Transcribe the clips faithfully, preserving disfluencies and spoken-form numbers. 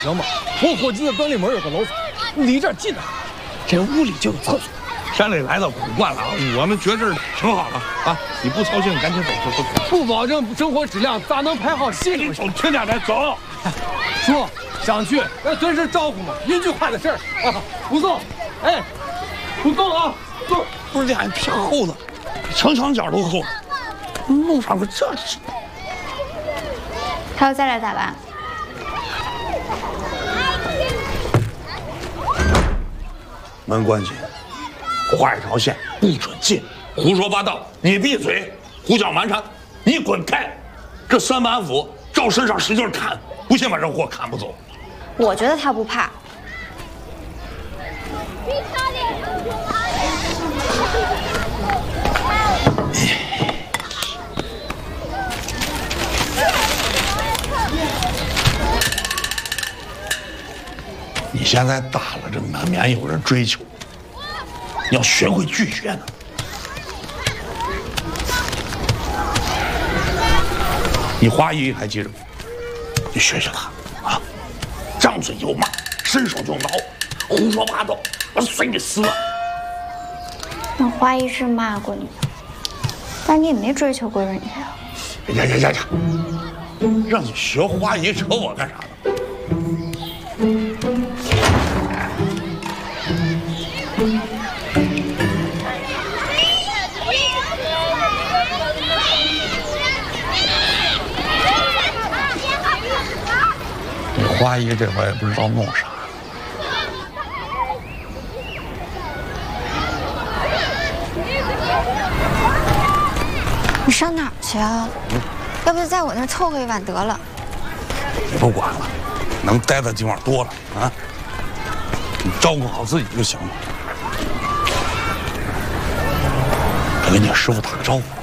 行吗？我伙计的端里门有个楼房，离这儿近点，这屋里就有厕所。 山里来的苦惯了啊，我们觉着挺好的啊。你不操心，赶紧走走走。 不保证生活质量，咋能排好心里？ 走，轻点的，走。 叔，想去要随时招呼嘛，一句话的事儿啊。不送，哎，不送啊，送。 不是俩人皮厚的，比城墙角都厚，弄上个这是。 还要再来打吧？ 门关紧，画一条线，不准进。胡说八道！你闭嘴！胡搅蛮缠！你滚开！这三板斧照身上使劲砍，不信把这货砍不走。 我觉得他不怕。 你现在大了，这难免有人追求，你要学会拒绝呢。你花姨还记着吗？你学学他啊，张嘴就骂，伸手就挠，胡说八道，我随你死了。 那花姨是骂过你的，但你也没追求过人家呀。 呀呀呀呀！让你学花姨扯我干啥呢？你花姨这回也不知道弄啥。 你上哪儿去啊？嗯、要不就在我那儿凑合一晚得了。 你不管了，能待的地方多了啊。你照顾好自己就行了。我跟你师傅打个招呼。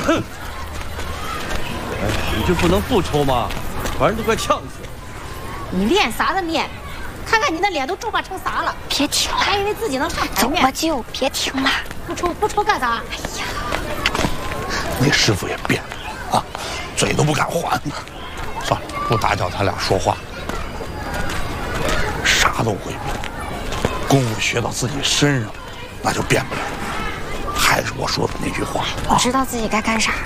你就不能不抽吗？把人都快呛死了。 你练啥子练？看看你那脸都皱巴成啥了！ 别听了， 还以为自己能上台走面。 吧就别听了。 不抽不抽干啥？哎呀， 那师傅也变了啊，嘴都不敢还。算了，不打搅他俩说话。啥都会变，功夫学到自己身上，那就变不了。还是我说的那句话， 我知道自己该干啥。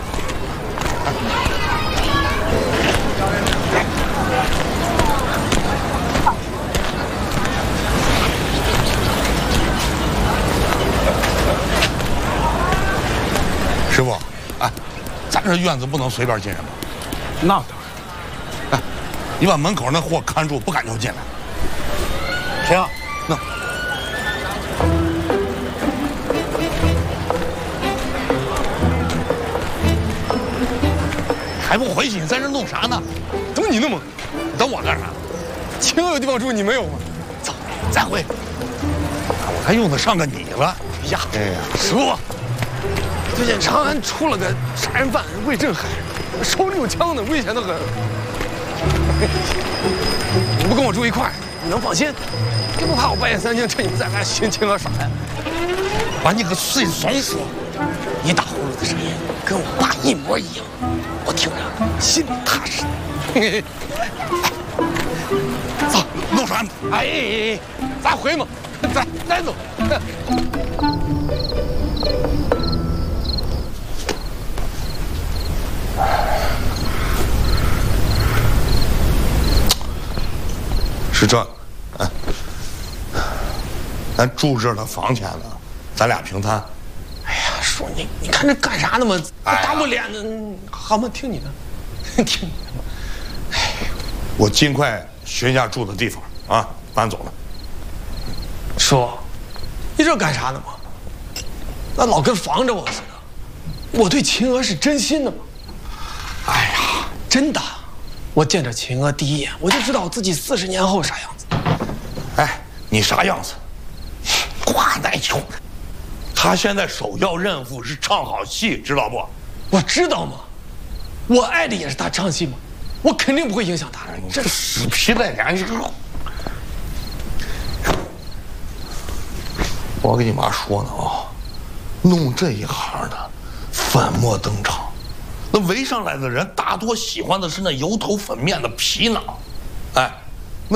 师傅，哎，咱这院子不能随便进人吧？ 那当然。 哎，你把门口那货看住，不敢就进来。行，那。还不回去？你在这弄啥呢？ 怎么你那么？ 等我干啥？ 秦娥有地方住，你没有吗？ 走，再回。我还用得上个你了？ 哎呀， 哎呀， 师傅，最近长安出了个杀人犯魏振海，手里有枪呢，危险的很。你不跟我住一块儿，你能放心？你不怕我半夜三更趁你不在，还寻秦娥耍呀？ 把你个碎怂说，你打呼噜的声音跟我爸一模一样，我听着心里踏实。走，弄船。 哎哎哎，咱回嘛，咱咱走。 是这个，哎，咱住这儿的房钱呢，咱俩平摊。 哎呀，叔，你你看这干啥呢嘛？大不脸的，好嘛，听你的，听你的嘛。哎， 我尽快寻下住的地方啊，搬走了。 叔，你这干啥呢嘛？那老跟防着我似的。我对秦娥是真心的嘛。哎呀，真的，我见着秦娥第一眼，我就知道我自己四十年后啥样子。 哎，你啥样子？瓜奶球。他现在首要任务是唱好戏，知道不？ 我知道嘛，我爱的也是他唱戏嘛，我肯定不会影响他。 你这死皮赖脸，你这……我跟你妈说呢啊，弄这一行的粉墨登场，那围上来的人大多喜欢的是那油头粉面的皮囊，哎。